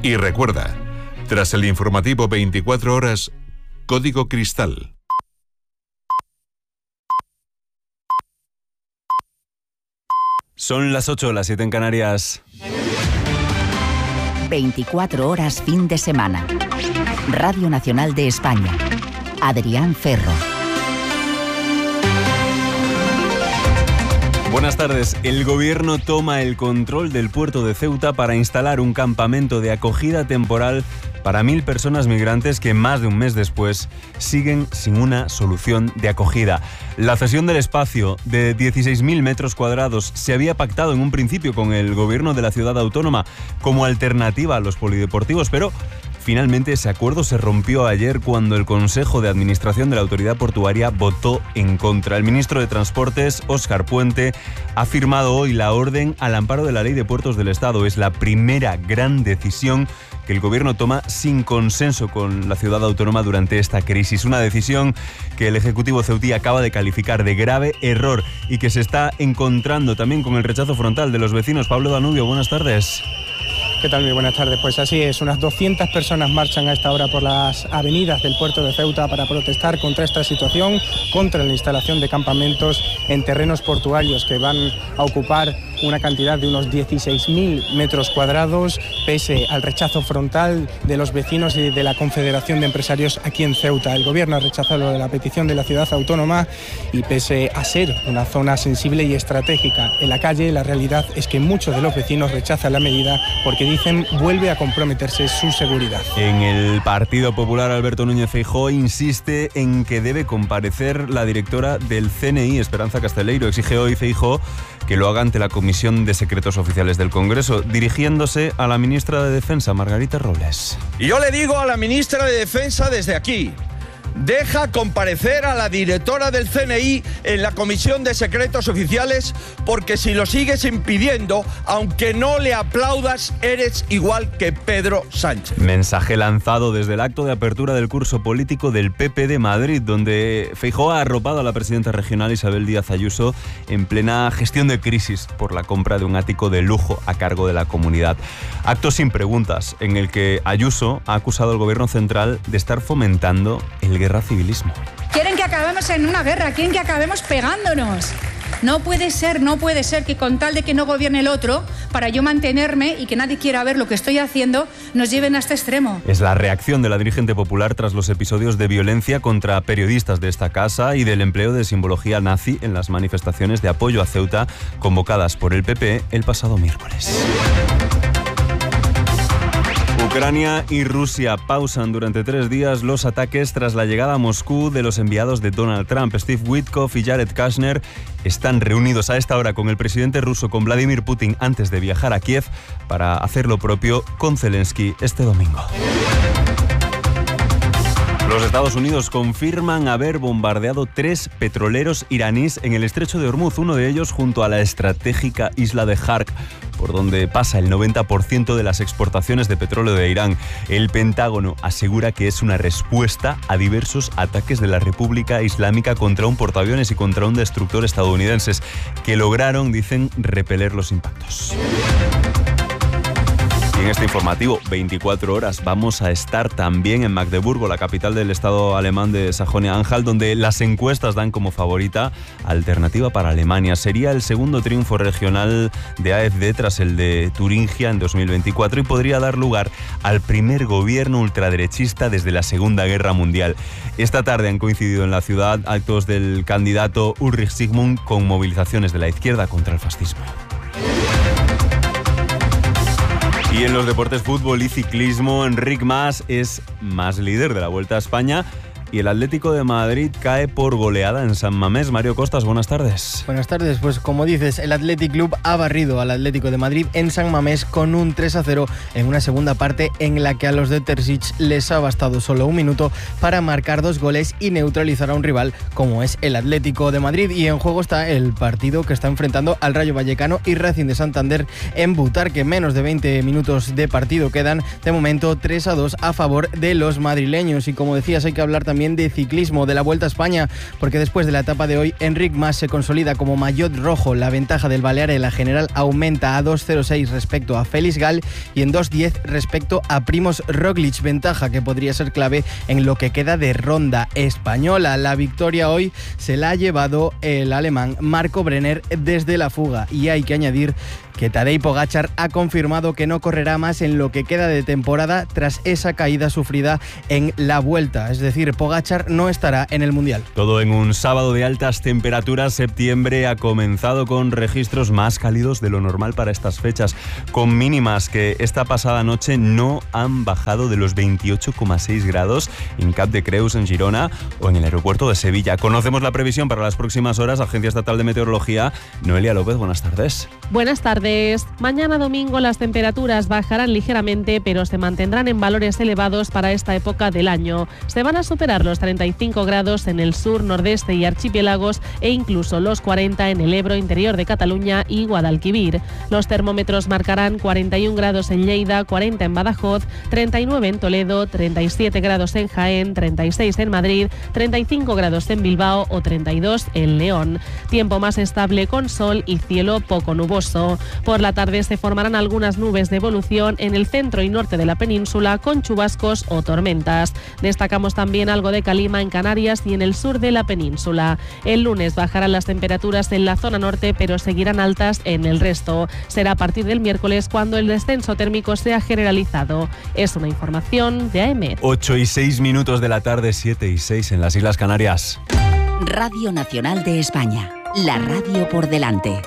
Y recuerda, tras el informativo 24 horas, Código Cristal. Son las 8, las 7 en Canarias. 24 horas fin de semana. Radio Nacional de España. Adrián Ferro. Buenas tardes. El gobierno toma el control del puerto de Ceuta para instalar un campamento de acogida temporal para 1.000 personas migrantes que más de un mes después siguen sin una solución de acogida. La cesión del espacio de 16.000 metros cuadrados se había pactado en un principio con el gobierno de la ciudad autónoma como alternativa a los polideportivos, pero finalmente ese acuerdo se rompió ayer cuando el Consejo de Administración de la Autoridad Portuaria votó en contra. El ministro de Transportes, Óscar Puente, ha firmado hoy la orden al amparo de la Ley de Puertos del Estado. Es la primera gran decisión que el gobierno toma sin consenso con la ciudad autónoma durante esta crisis. Una decisión que el Ejecutivo ceutí acaba de calificar de grave error y que se está encontrando también con el rechazo frontal de los vecinos. Pablo Danubio, buenas tardes. ¿Qué tal? Muy buenas tardes. Pues así es, unas 200 personas marchan a esta hora por las avenidas del puerto de Ceuta para protestar contra esta situación, contra la instalación de campamentos en terrenos portuarios que van a ocupar una cantidad de unos 16.000 metros cuadrados, pese al rechazo frontal de los vecinos y de la Confederación de Empresarios aquí en Ceuta. El gobierno ha rechazado la petición de la ciudad autónoma y pese a ser una zona sensible y estratégica en la calle, la realidad es que muchos de los vecinos rechazan la medida porque dicen vuelve a comprometerse su seguridad. En el Partido Popular, Alberto Núñez Feijóo insiste en que debe comparecer la directora del CNI, Esperanza Casteleiro. Exige hoy Feijóo que lo haga ante la Comisión de Secretos Oficiales del Congreso, dirigiéndose a la ministra de Defensa, Margarita Robles. Y yo le digo a la ministra de Defensa desde aquí: deja comparecer a la directora del CNI en la Comisión de Secretos Oficiales, porque si lo sigues impidiendo, aunque no le aplaudas, eres igual que Pedro Sánchez. Mensaje lanzado desde el acto de apertura del curso político del PP de Madrid, donde Feijóo ha arropado a la presidenta regional Isabel Díaz Ayuso en plena gestión de crisis por la compra de un ático de lujo a cargo de la comunidad. Acto sin preguntas, en el que Ayuso ha acusado al gobierno central de estar fomentando el guerra civilismo. Quieren que acabemos en una guerra, quieren que acabemos pegándonos. No puede ser que con tal de que no gobierne el otro, para yo mantenerme y que nadie quiera ver lo que estoy haciendo, nos lleven a este extremo. Es la reacción de la dirigente popular tras los episodios de violencia contra periodistas de esta casa y del empleo de simbología nazi en las manifestaciones de apoyo a Ceuta convocadas por el PP el pasado miércoles. Ucrania y Rusia pausan durante 3 días los ataques tras la llegada a Moscú de los enviados de Donald Trump. Steve Witkoff y Jared Kushner están reunidos a esta hora con el presidente ruso, con Vladimir Putin, antes de viajar a Kiev para hacer lo propio con Zelensky este domingo. Los Estados Unidos confirman haber bombardeado 3 petroleros iraníes en el estrecho de Ormuz, uno de ellos junto a la estratégica isla de Hark, por donde pasa el 90% de las exportaciones de petróleo de Irán. El Pentágono asegura que es una respuesta a diversos ataques de la República Islámica contra un portaaviones y contra un destructor estadounidenses que lograron, dicen, repeler los impactos. Y en este informativo, 24 horas, vamos a estar también en Magdeburgo, la capital del estado alemán de Sajonia-Anhalt, donde las encuestas dan como favorita alternativa para Alemania. Sería el segundo triunfo regional de AfD tras el de Turingia en 2024 y podría dar lugar al primer gobierno ultraderechista desde la Segunda Guerra Mundial. Esta tarde han coincidido en la ciudad actos del candidato Ulrich Sigmund con movilizaciones de la izquierda contra el fascismo. Y en los deportes, fútbol y ciclismo, Enric Mas es más líder de la Vuelta a España y el Atlético de Madrid cae por goleada en San Mamés. Mario Costas, buenas tardes. Buenas tardes, pues como dices, el Athletic Club ha barrido al Atlético de Madrid en San Mamés con un 3-0 en una segunda parte en la que a los de Terzic les ha bastado solo un minuto para marcar 2 goles y neutralizar a un rival como es el Atlético de Madrid. Y en juego está el partido que está enfrentando al Rayo Vallecano y Racing de Santander en Butarque. Menos de 20 minutos de partido quedan, de momento 3-2 a favor de los madrileños. Y como decías, hay que hablar también también de ciclismo de la Vuelta a España, porque después de la etapa de hoy, Enric Mas se consolida como maillot rojo. La ventaja del Balear en la general aumenta a 2.06 respecto a Félix Gal y en 2.10 respecto a Primož Roglič, ventaja que podría ser clave en lo que queda de ronda española. La victoria hoy se la ha llevado el alemán Marco Brenner desde la fuga, y hay que añadir que Tadej Pogačar ha confirmado que no correrá más en lo que queda de temporada tras esa caída sufrida en la Vuelta. Es decir, Pogačar no estará en el Mundial. Todo en un sábado de altas temperaturas. Septiembre ha comenzado con registros más cálidos de lo normal para estas fechas, con mínimas que esta pasada noche no han bajado de los 28,6 grados en Cap de Creus, en Girona, o en el aeropuerto de Sevilla. Conocemos la previsión para las próximas horas. Agencia Estatal de Meteorología. Noelia López, buenas tardes. Buenas tardes. Mañana domingo las temperaturas bajarán ligeramente, pero se mantendrán en valores elevados para esta época del año. Se van a superar los 35 grados en el sur, nordeste y archipiélagos e incluso los 40 en el Ebro, interior de Cataluña y Guadalquivir. Los termómetros marcarán 41 grados en Lleida, 40 en Badajoz, 39 en Toledo, 37 grados en Jaén, 36 en Madrid, 35 grados en Bilbao o 32 en León. Tiempo más estable con sol y cielo poco nuboso. Por la tarde se formarán algunas nubes de evolución en el centro y norte de la península con chubascos o tormentas. Destacamos también algo de calima en Canarias y en el sur de la península. El lunes bajarán las temperaturas en la zona norte, pero seguirán altas en el resto. Será a partir del miércoles cuando el descenso térmico sea generalizado. Es una información de AEMET. 8:06 de la tarde, 7:06 en las Islas Canarias. Radio Nacional de España. La radio por delante.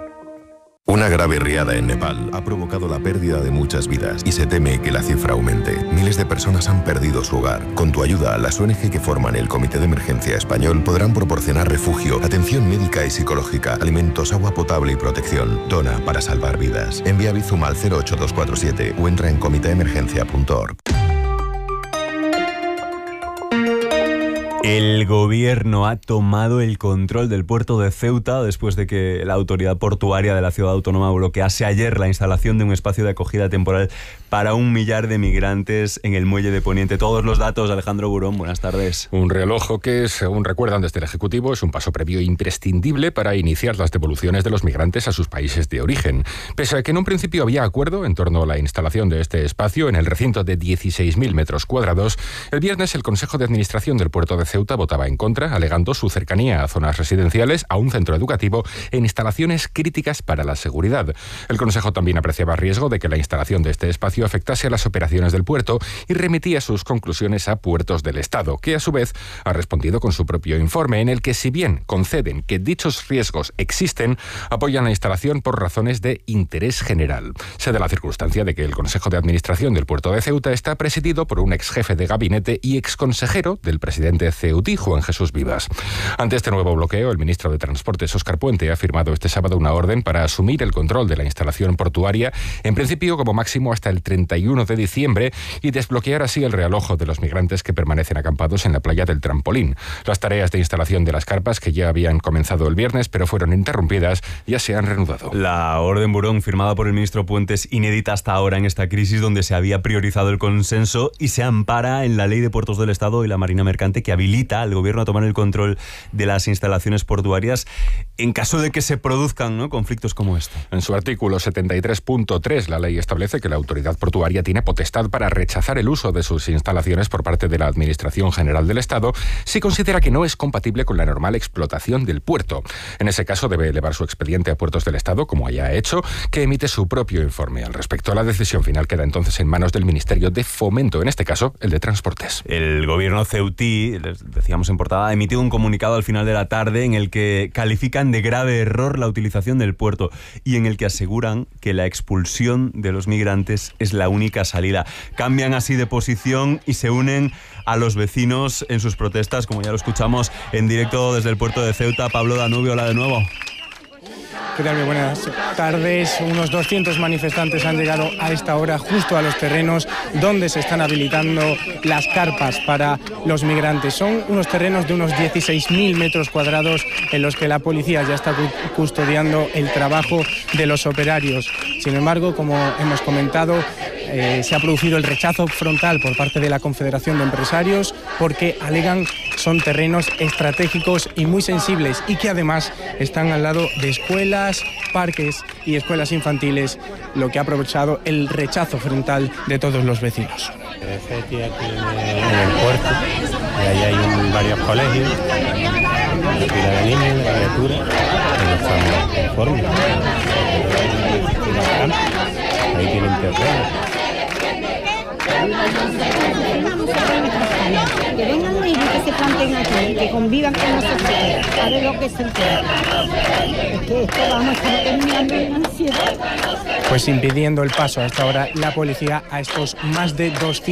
Una grave riada en Nepal ha provocado la pérdida de muchas vidas y se teme que la cifra aumente. Miles de personas han perdido su hogar. Con tu ayuda, las ONG que forman el Comité de Emergencia Español podrán proporcionar refugio, atención médica y psicológica, alimentos, agua potable y protección. Dona para salvar vidas. Envía Bizum al 08247 o entra en comiteemergencia.org. El gobierno ha tomado el control del puerto de Ceuta después de que la autoridad portuaria de la ciudad autónoma bloquease ayer la instalación de un espacio de acogida temporal para 1 millar de migrantes en el muelle de Poniente. Todos los datos, Alejandro Burón, buenas tardes. Un reloj que, según recuerdan desde el Ejecutivo, es un paso previo imprescindible para iniciar las devoluciones de los migrantes a sus países de origen. Pese a que en un principio había acuerdo en torno a la instalación de este espacio en el recinto de 16.000 metros cuadrados, el viernes el Consejo de Administración del puerto de Ceuta votaba en contra, alegando su cercanía a zonas residenciales, a un centro educativo e instalaciones críticas para la seguridad. El Consejo también apreciaba riesgo de que la instalación de este espacio afectase a las operaciones del puerto y remitía sus conclusiones a Puertos del Estado, que a su vez ha respondido con su propio informe, en el que, si bien conceden que dichos riesgos existen, apoyan la instalación por razones de interés general. Se da la circunstancia de que el Consejo de Administración del puerto de Ceuta está presidido por un ex jefe de gabinete y ex consejero del presidente ceutí, Juan Jesús Vivas. Ante este nuevo bloqueo, el ministro de Transportes, Óscar Puente, ha firmado este sábado una orden para asumir el control de la instalación portuaria, en principio como máximo hasta el 31 de diciembre, y desbloquear así el realojo de los migrantes que permanecen acampados en la playa del Trampolín. Las tareas de instalación de las carpas, que ya habían comenzado el viernes pero fueron interrumpidas, ya se han reanudado. La orden Burón, firmada por el ministro Puente, es inédita hasta ahora en esta crisis, donde se había priorizado el consenso y se ampara en la Ley de Puertos del Estado y la Marina Mercante, que habilita al gobierno a tomar el control de las instalaciones portuarias en caso de que se produzcan, ¿no?, conflictos como este. En su artículo 73.3, la ley establece que la autoridad portuaria tiene potestad para rechazar el uso de sus instalaciones por parte de la Administración General del Estado si considera que no es compatible con la normal explotación del puerto. En ese caso debe elevar su expediente a Puertos del Estado, como haya hecho, que emite su propio informe al respecto. La decisión final queda entonces en manos del Ministerio de Fomento, en este caso el de Transportes. El gobierno ceutí, les decíamos en portada, ha emitido un comunicado al final de la tarde en el que califican de grave error la utilización del puerto y en el que aseguran que la expulsión de los migrantes es la única salida. Cambian así de posición y se unen a los vecinos en sus protestas, como ya lo escuchamos en directo desde el puerto de Ceuta. Pablo Danubio, hola de nuevo. ¿Qué tal? Muy buenas tardes. Unos 200 manifestantes han llegado a esta hora justo a los terrenos donde se están habilitando las carpas para los migrantes. Son unos terrenos de unos 16.000 metros cuadrados en los que la policía ya está custodiando el trabajo de los operarios. Sin embargo, como hemos comentado, se ha producido el rechazo frontal por parte de la Confederación de Empresarios porque alegan son terrenos estratégicos y muy sensibles y que además están al lado de escuelas, parques y escuelas infantiles, lo que ha aprovechado el rechazo frontal de todos los vecinos. Aquí en el puerto, y ahí hay varios colegios, una pila de niños, de criaturas, que no están conformes. Ahí tienen terreno. Que vengan y que se planten aquí, que convivan con nosotros, a ver lo que se entera. Es que esto vamos a terminando en ansiedad. Pues impidiendo el paso hasta ahora la policía a estos más de 200